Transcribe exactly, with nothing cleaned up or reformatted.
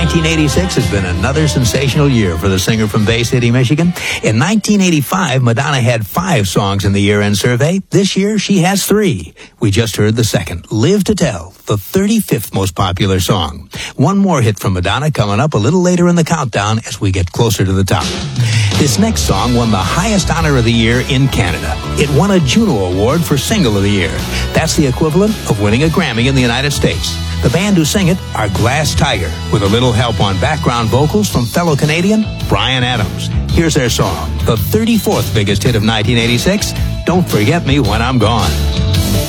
nineteen eighty-six has been another sensational year for the singer from Bay City, Michigan. In nineteen eighty-five, Madonna had five songs in the year-end survey. This year, she has three. We just heard the second, Live to Tell, the thirty-fifth most popular song. One more hit from Madonna coming up a little later in the countdown as we get closer to the top. This next song won the highest honor of the year in Canada. It won a Juno Award for Single of the Year. That's the equivalent of winning a Grammy in the United States. The band who sing it are Glass Tiger, with a little help on background vocals from fellow Canadian Bryan Adams. Here's their song, the thirty-fourth biggest hit of nineteen eighty-six, Don't Forget Me When I'm Gone.